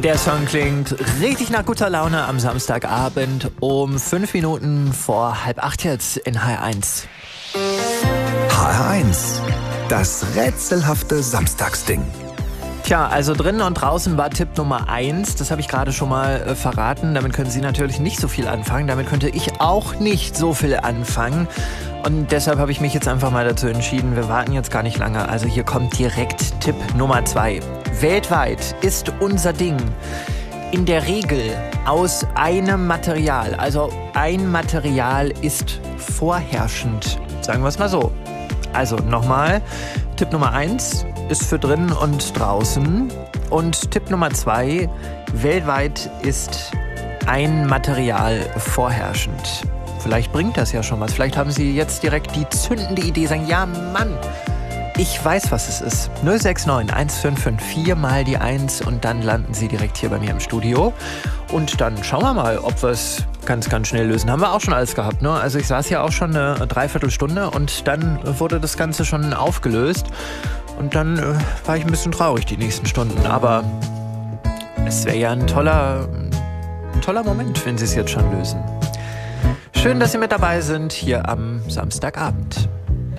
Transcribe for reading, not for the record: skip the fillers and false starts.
Der Song klingt richtig nach guter Laune am Samstagabend um 5 Minuten vor 7:30 jetzt in HR1. HR1, das rätselhafte Samstagsding. Tja, also drinnen und draußen war Tipp Nummer 1. Das habe ich gerade schon mal verraten. Damit können Sie natürlich nicht so viel anfangen. Damit könnte ich auch nicht so viel anfangen. Und deshalb habe ich mich jetzt einfach mal dazu entschieden, wir warten jetzt gar nicht lange. Also hier kommt direkt Tipp Nummer 2. Weltweit ist unser Ding in der Regel aus einem Material. Also ein Material ist vorherrschend. Sagen wir es mal so. Also nochmal, Tipp Nummer 1 ist für drinnen und draußen. Und Tipp Nummer 2, weltweit ist ein Material vorherrschend. Vielleicht bringt das ja schon was. Vielleicht haben Sie jetzt direkt die zündende Idee, sagen, ja Mann, ich weiß, was es ist. 069 155 4 mal die 1 und dann landen Sie direkt hier bei mir im Studio. Und dann schauen wir mal, ob wir es ganz schnell lösen. Haben wir auch schon alles gehabt, ne? Also ich saß ja auch schon eine Dreiviertelstunde und dann wurde das Ganze schon aufgelöst. Und dann war ich ein bisschen traurig die nächsten Stunden. Aber es wäre ja ein toller Moment, wenn Sie es jetzt schon lösen. Schön, dass Sie mit dabei sind hier am Samstagabend.